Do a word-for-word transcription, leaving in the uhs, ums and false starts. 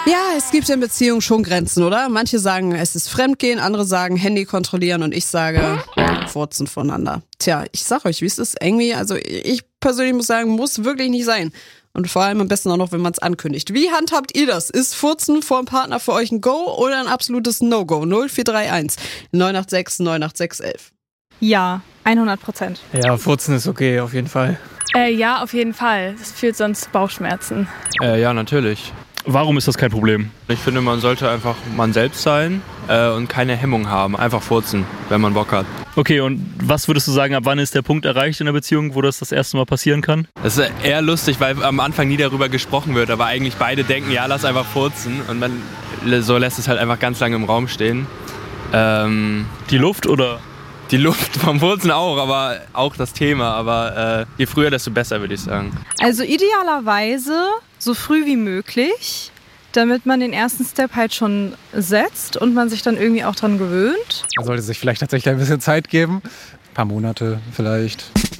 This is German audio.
Ja, es gibt in Beziehungen schon Grenzen, oder? Manche sagen, es ist Fremdgehen, andere sagen Handy kontrollieren und ich sage, Furzen voneinander. Tja, ich sag euch, wie es ist. Irgendwie, also ich persönlich muss sagen, muss wirklich nicht sein. Und vor allem am besten auch noch, wenn man es ankündigt. Wie handhabt ihr das? Ist Furzen vor dem Partner für euch ein Go oder ein absolutes No-Go? null vier drei eins neun acht sechs neun acht sechs elf. Ja, hundert Prozent. Ja, Furzen ist okay, auf jeden Fall. Äh, ja, auf jeden Fall. Das führt sonst Bauchschmerzen. Äh, ja, natürlich. Warum ist das kein Problem? Ich finde, man sollte einfach man selbst sein äh, und keine Hemmung haben. Einfach furzen, wenn man Bock hat. Okay, und was würdest du sagen, ab wann ist der Punkt erreicht in der Beziehung, wo das das erste Mal passieren kann? Das ist eher lustig, weil am Anfang nie darüber gesprochen wird, aber eigentlich beide denken, ja, lass einfach furzen. Und man so lässt es halt einfach ganz lange im Raum stehen. Ähm, Die Luft oder? Die Luft vom Furzen auch, aber auch das Thema. Aber äh, je früher, desto besser, würde ich sagen. Also idealerweise so früh wie möglich, damit man den ersten Step halt schon setzt und man sich dann irgendwie auch dran gewöhnt. Man sollte sich vielleicht tatsächlich ein bisschen Zeit geben. Ein paar Monate vielleicht.